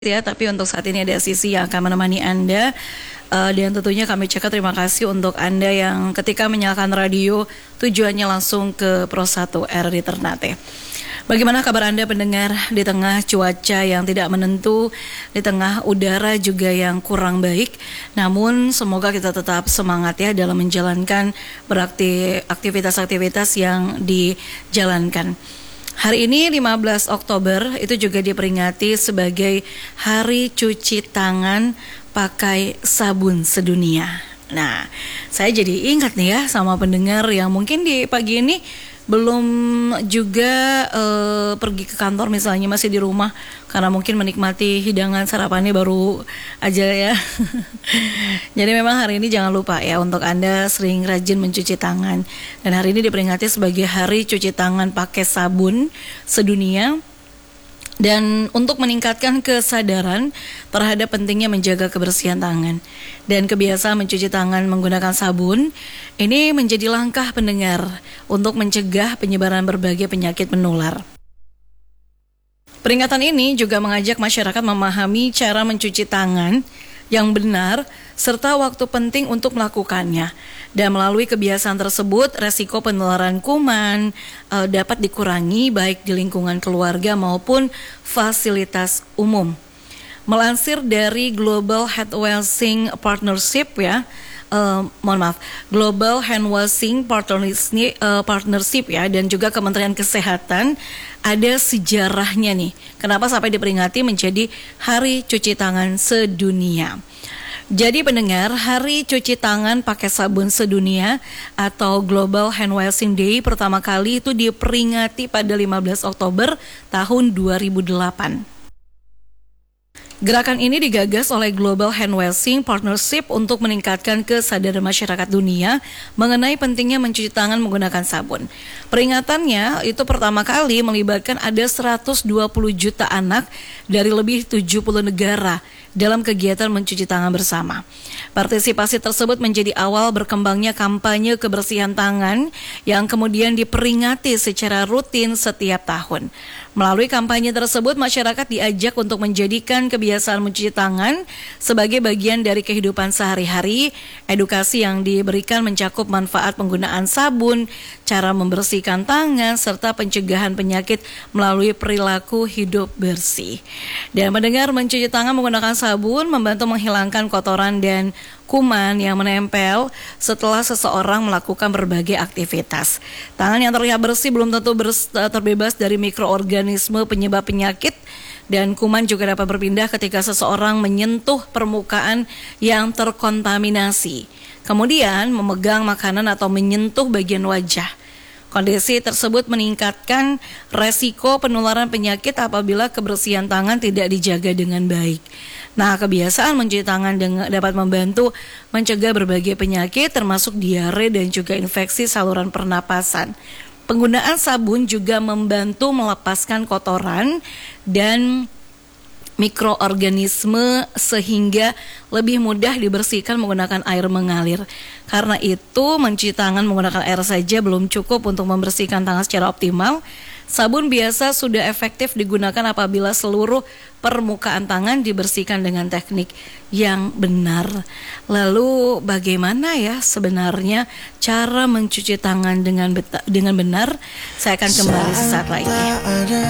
ya, tapi untuk saat ini ada Sisi yang akan menemani Anda. Dan tentunya kami ucapkan terima kasih untuk Anda yang ketika menyalakan radio tujuannya langsung ke Pro 1 RRI Ternate. Bagaimana kabar Anda pendengar di tengah cuaca yang tidak menentu, di tengah udara juga yang kurang baik. Namun semoga kita tetap semangat ya dalam menjalankan aktivitas-aktivitas yang dijalankan. Hari ini 15 Oktober itu juga diperingati sebagai Hari Cuci Tangan Pakai Sabun Sedunia. Nah, saya jadi ingat nih ya sama pendengar yang mungkin di pagi ini belum juga pergi ke kantor misalnya, masih di rumah karena mungkin menikmati hidangan sarapannya baru aja ya. Jadi memang hari ini jangan lupa ya untuk Anda sering rajin mencuci tangan. Dan hari ini diperingati sebagai Hari Cuci Tangan Pakai Sabun Sedunia. Dan untuk meningkatkan kesadaran terhadap pentingnya menjaga kebersihan tangan dan kebiasaan mencuci tangan menggunakan sabun, ini menjadi langkah pendengar untuk mencegah penyebaran berbagai penyakit menular. Peringatan ini juga mengajak masyarakat memahami cara mencuci tangan yang benar serta waktu penting untuk melakukannya. Dan melalui kebiasaan tersebut, resiko penularan kuman dapat dikurangi baik di lingkungan keluarga maupun fasilitas umum. Melansir dari Global Hand Washing Partnership ya, Global Hand Washing Partnership ya, dan juga Kementerian Kesehatan, ada sejarahnya nih. Kenapa sampai diperingati menjadi Hari Cuci Tangan Sedunia? Jadi pendengar, Hari Cuci Tangan Pakai Sabun Sedunia atau Global Hand Washing Day pertama kali itu diperingati pada 15 Oktober tahun 2008. Gerakan ini digagas oleh Global Hand Washing Partnership untuk meningkatkan kesadaran masyarakat dunia mengenai pentingnya mencuci tangan menggunakan sabun. Peringatannya itu pertama kali melibatkan ada 120 juta anak dari lebih 70 negara dalam kegiatan mencuci tangan bersama. Partisipasi tersebut menjadi awal berkembangnya kampanye kebersihan tangan yang kemudian diperingati secara rutin setiap tahun. Melalui kampanye tersebut, masyarakat diajak untuk menjadikan kebiasaan mencuci tangan sebagai bagian dari kehidupan sehari-hari. Edukasi yang diberikan mencakup manfaat penggunaan sabun, cara membersihkan tangan, serta pencegahan penyakit melalui perilaku hidup bersih. Dan mendengar mencuci tangan menggunakan sabun membantu menghilangkan kotoran dan kuman yang menempel setelah seseorang melakukan berbagai aktivitas. Tangan yang terlihat bersih belum tentu terbebas dari mikroorganisme penyebab penyakit, dan kuman juga dapat berpindah ketika seseorang menyentuh permukaan yang terkontaminasi, kemudian memegang makanan atau menyentuh bagian wajah. Kondisi tersebut meningkatkan resiko penularan penyakit apabila kebersihan tangan tidak dijaga dengan baik. Nah, kebiasaan mencuci tangan dapat membantu mencegah berbagai penyakit termasuk diare dan juga infeksi saluran pernapasan. Penggunaan sabun juga membantu melepaskan kotoran dan mikroorganisme sehingga lebih mudah dibersihkan menggunakan air mengalir. Karena itu, mencuci tangan menggunakan air saja belum cukup untuk membersihkan tangan secara optimal. Sabun biasa sudah efektif digunakan apabila seluruh permukaan tangan dibersihkan dengan teknik yang benar. Lalu bagaimana ya sebenarnya cara mencuci tangan dengan benar? Saya akan kembali sesaat lagi.